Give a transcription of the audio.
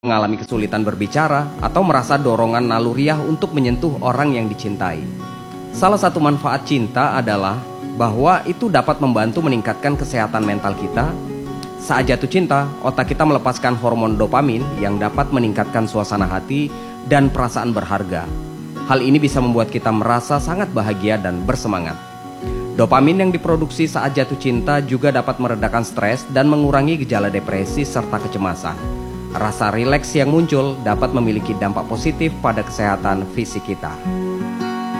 mengalami kesulitan berbicara, atau merasa dorongan naluriah untuk menyentuh orang yang dicintai. Salah satu manfaat cinta adalah bahwa itu dapat membantu meningkatkan kesehatan mental kita. Saat jatuh cinta, otak kita melepaskan hormon dopamin yang dapat meningkatkan suasana hati dan perasaan berharga. Hal ini bisa membuat kita merasa sangat bahagia dan bersemangat. Dopamin yang diproduksi saat jatuh cinta juga dapat meredakan stres dan mengurangi gejala depresi serta kecemasan. Rasa rileks yang muncul dapat memiliki dampak positif pada kesehatan fisik kita.